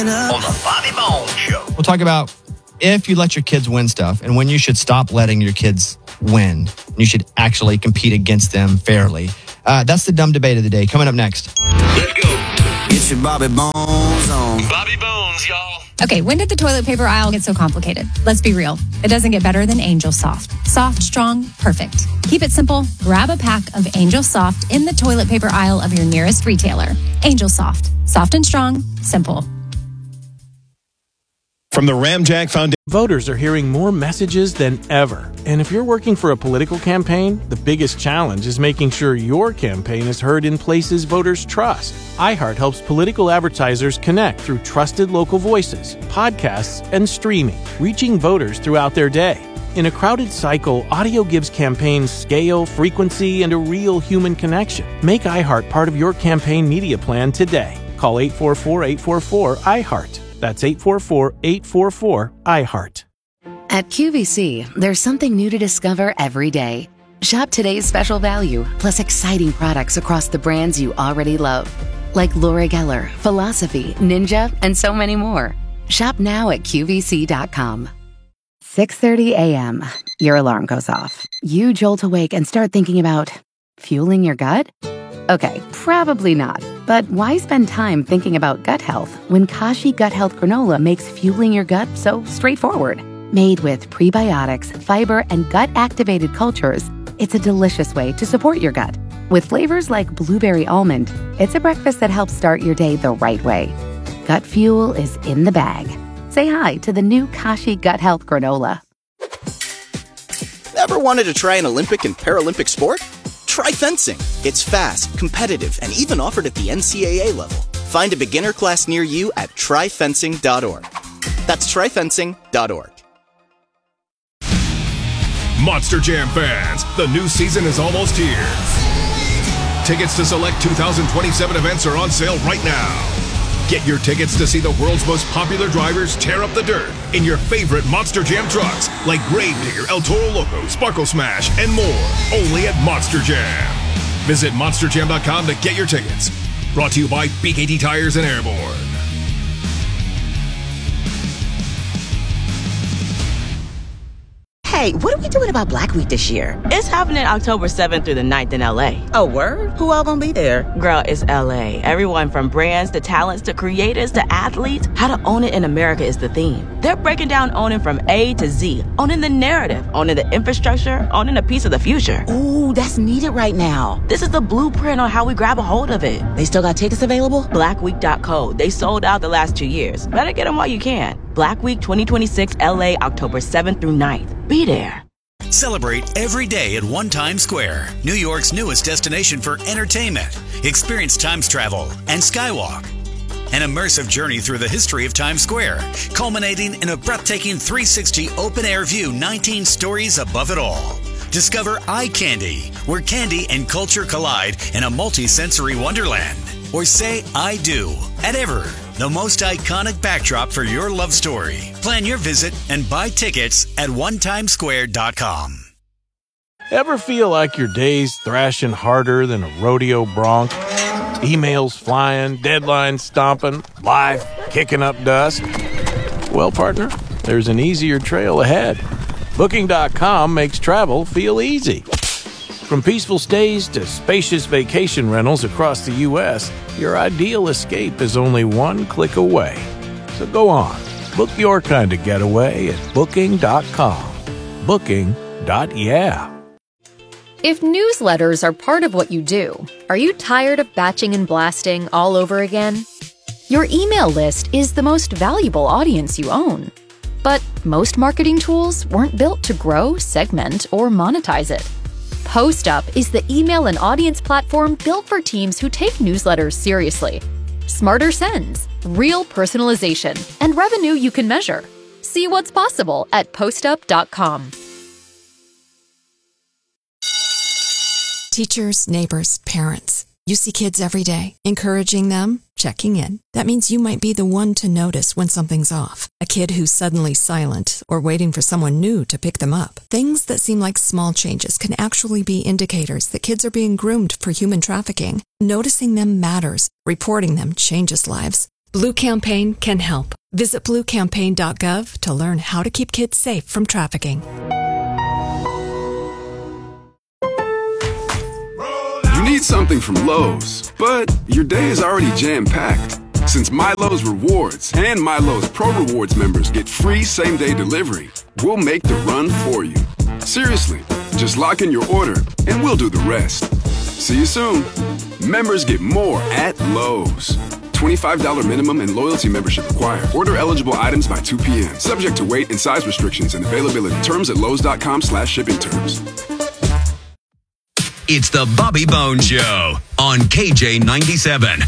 On the Bobby Bones Show. We'll talk about if you let your kids win stuff and when you should stop letting your kids win. You should actually compete against them fairly. That's the dumb debate of the day. Coming up next. Let's go. Get your Bobby Bones on. Bobby Bones, y'all. Okay, when did the toilet paper aisle get so complicated? Let's be real. It doesn't get better than Angel Soft. Soft, strong, perfect. Keep it simple. Grab a pack of Angel Soft in the toilet paper aisle of your nearest retailer. Angel Soft. Soft and strong. Simple. From the Ramjack Foundation. Voters are hearing more messages than ever. And if you're working for a political campaign, the biggest challenge is making sure your campaign is heard in places voters trust. iHeart helps political advertisers connect through trusted local voices, podcasts, and streaming, reaching voters throughout their day. In a crowded cycle, audio gives campaigns scale, frequency, and a real human connection. Make iHeart part of your campaign media plan today. Call 844-844-iHeart. That's 844-844-iHeart. At QVC, there's something new to discover every day. Shop today's special value, plus exciting products across the brands you already love. Like Laura Geller, Philosophy, Ninja, and so many more. Shop now at QVC.com. 6:30 a.m. Your alarm goes off. You jolt awake and start thinking about fueling your gut? Okay, probably not. But why spend time thinking about gut health when Kashi Gut Health Granola makes fueling your gut so straightforward? Made with prebiotics, fiber, and gut-activated cultures, it's a delicious way to support your gut. With flavors like blueberry almond, it's a breakfast that helps start your day the right way. Gut fuel is in the bag. Say hi to the new Kashi Gut Health Granola. Ever wanted to try an Olympic and Paralympic sport? Try fencing. It's fast, competitive, and even offered at the NCAA level. Find a beginner class near you at tryfencing.org. That's tryfencing.org. Monster Jam fans, the new season is almost here. Tickets to select 2027 events are on sale right now. Get your tickets to see the world's most popular drivers tear up the dirt in your favorite Monster Jam trucks like Gravedigger, El Toro Loco, Sparkle Smash, and more. Only at Monster Jam. Visit monsterjam.com to get your tickets. Brought to you by BKT Tires and Airborne. Hey, what are we doing about Black Week this year? It's happening October 7th through the 9th in LA. Oh, word? Who all gonna be there? Girl, it's LA. Everyone from brands to talents to creators to athletes. How to own it in America is the theme. They're breaking down owning from A to Z. Owning the narrative, owning the infrastructure, owning a piece of the future. Ooh, that's needed right now. This is the blueprint on how we grab a hold of it. They still got tickets available? Blackweek.co. They sold out the last 2 years. Better get them while you can. Black Week 2026 LA, October 7th through 9th. Be there. Celebrate every day at One Times Square, New York's newest destination for entertainment. Experience Times Travel and Skywalk. An immersive journey through the history of Times Square, culminating in a breathtaking 360 open-air view 19 stories above it all. Discover Eye Candy, where candy and culture collide in a multi-sensory wonderland. Or say I do at Ever, the most iconic backdrop for your love story. Plan your visit and buy tickets at onetimesquare.com. Ever feel like your day's thrashing harder than a rodeo bronc? Emails flying, deadlines stomping, life kicking up dust? Well, partner, there's an easier trail ahead. Booking.com makes travel feel easy. From peaceful stays to spacious vacation rentals across the U.S., your ideal escape is only one click away. So go on, book your kind of getaway at Booking.com. Booking.yeah. If newsletters are part of what you do, are you tired of batching and blasting all over again? Your email list is the most valuable audience you own. But most marketing tools weren't built to grow, segment, or monetize it. PostUp is the email and audience platform built for teams who take newsletters seriously. Smarter sends, real personalization, and revenue you can measure. See what's possible at postup.com. Teachers, neighbors, parents. You see kids every day, encouraging them, checking in. That means you might be the one to notice when something's off. A kid who's suddenly silent or waiting for someone new to pick them up. Things that seem like small changes can actually be indicators that kids are being groomed for human trafficking. Noticing them matters. Reporting them changes lives. Blue Campaign can help. Visit bluecampaign.gov to learn how to keep kids safe from trafficking. You need something from Lowe's, but your day is already jam-packed. Since MyLowe's Rewards and MyLowe's Pro Rewards members get free same-day delivery, we'll make the run for you. Seriously, just lock in your order and we'll do the rest. See you soon. Members get more at Lowe's. $25 minimum and loyalty membership required. Order eligible items by 2 p.m. Subject to weight and size restrictions and availability. Terms at lowes.com/shipping terms. It's the Bobby Bones Show on KJ97.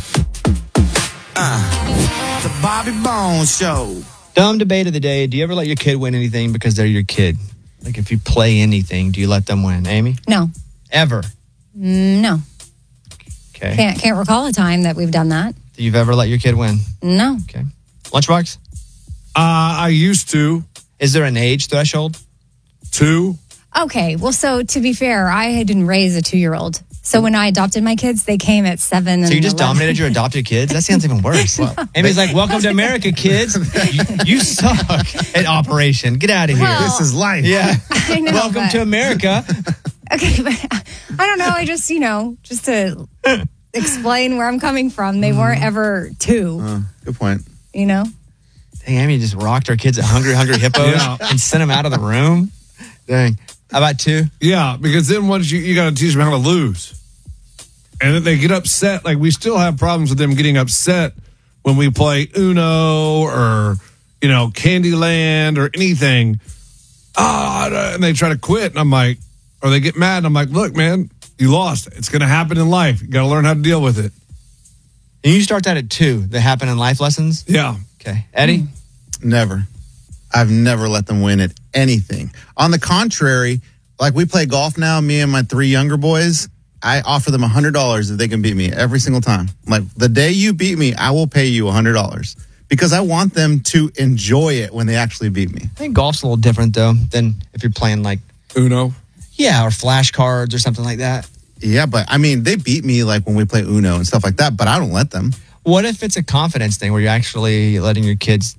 The Bobby Bones Show. Dumb debate of the day. Do you ever let your kid win anything because they're your kid? Like if you play anything, do you let them win? Amy? No. Ever? No. Okay. Can't recall a time that we've done that. You've ever let your kid win? No. Okay. Lunchbox? I used to. Is there an age threshold? 2. Okay. Well, so to be fair, I didn't raise a 2-year-old. So when I adopted my kids, they came at 7 and So you just 11. dominated your adopted kids? That sounds even worse. Amy's like, welcome to America, kids. You suck at operation. Get out of here. Well, This is life. Yeah. I know, Welcome to America. Okay, but I don't know. I just, just to explain where I'm coming from, they weren't ever 2, Good point. Dang, Amy just rocked our kids at Hungry Hippos and sent them out of the room. Dang. How about 2? Yeah, because then once you got to teach them how to lose. And then they get upset. Like, we still have problems with them getting upset when we play Uno or, Candyland or anything. And they try to quit. And I'm like, or they get mad. And I'm like, look, man, you lost. It's going to happen in life. You got to learn how to deal with it. And you start that at 2, that happen in life lessons? Yeah. Okay. Eddie? Never. I've never let them win at anything. On the contrary, like we play golf now, me and my 3 younger boys, I offer them $100 if they can beat me every single time. Like, the day you beat me, I will pay you $100 because I want them to enjoy it when they actually beat me. I think golf's a little different, though, than if you're playing like Uno. Yeah, or flashcards or something like that. Yeah, but I mean, they beat me like when we play Uno and stuff like that, but I don't let them. What if it's a confidence thing where you're actually letting your kids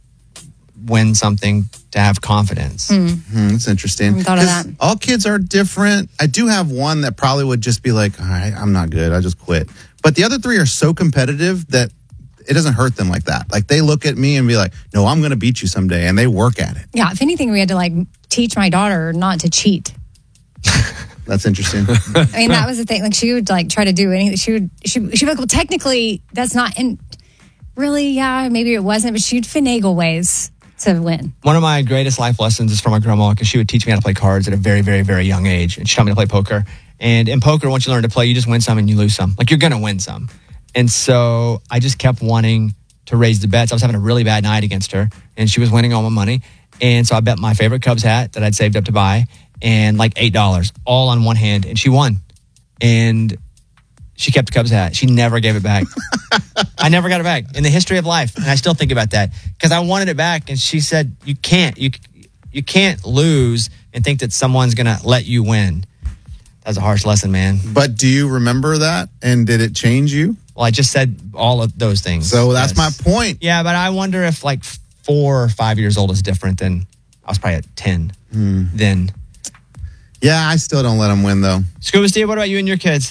win something to have confidence? That's interesting. Thought of that. All kids are different. I do have one that probably would just be like, all right, I'm not good. I just quit. But the other 3 are so competitive that it doesn't hurt them like that. Like, they look at me and be like, no, I'm going to beat you someday. And they work at it. Yeah, if anything, we had to teach my daughter not to cheat. That's interesting. I mean, that was the thing. Like, she would try to do anything. She'd be like, well, technically, that's not in. Really, yeah, maybe it wasn't, but she'd finagle ways to win. One of my greatest life lessons is from my grandma, because she would teach me how to play cards at a very, very, very young age. And she taught me to play poker. And in poker, once you learn to play, you just win some and you lose some. Like, you're going to win some. And so I just kept wanting to raise the bets. I was having a really bad night against her, and she was winning all my money. And so I bet my favorite Cubs hat that I'd saved up to buy, and like $8, all on one hand. And she won. And she kept the Cubs hat. She never gave it back. I never got it back in the history of life. And I still think about that because I wanted it back. And she said, you can't lose and think that someone's going to let you win. That's a harsh lesson, man. But do you remember that? And did it change you? Well, I just said all of those things. So that's my point. Yeah, but I wonder if 4 or 5 years old is different than I was probably at 10 then. Yeah, I still don't let them win, though. Scuba Steve, what about you and your kids?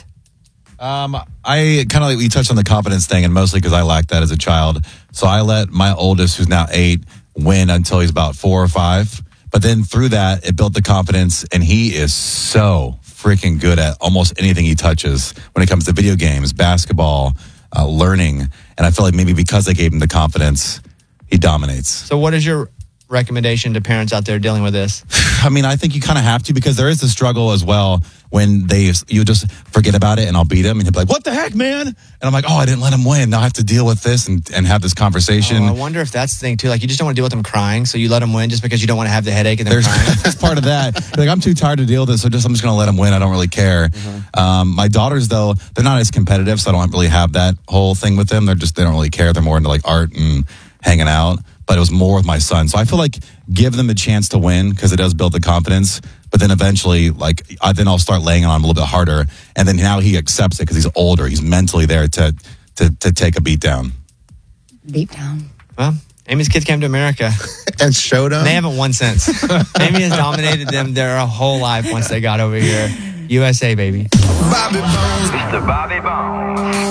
I kind of we touched on the confidence thing, and mostly because I lacked that as a child. So I let my oldest, who's now 8, win until he's about 4 or 5. But then through that, it built the confidence, and he is so freaking good at almost anything he touches when it comes to video games, basketball, learning. And I feel like maybe because I gave him the confidence, he dominates. So what is your recommendation to parents out there dealing with this? I mean, I think you kind of have to, because there is the struggle as well when you just forget about it and I'll beat him and he'll be like, what the heck, man? And I'm like, oh, I didn't let him win. Now I have to deal with this and have this conversation. I wonder if that's the thing too. Like, you just don't want to deal with them crying, so you let them win just because you don't want to have the headache and them crying. There's part of that. Like, I'm too tired to deal with this, so I'm just going to let him win. I don't really care. My daughters, though, they're not as competitive, so I don't really have that whole thing with them. They don't really care. They're more into like art and hanging out. But it was more with my son. So I feel like give them a chance to win, because it does build the confidence. But then eventually, then I'll start laying on him a little bit harder. And then now he accepts it because he's older. He's mentally there to take a beat down. Deep down. Well, Amy's kids came to America. And showed them? They haven't won since. Amy has dominated them their whole life once they got over here. USA, baby. Bobby Bones. Mr. Bobby Bones.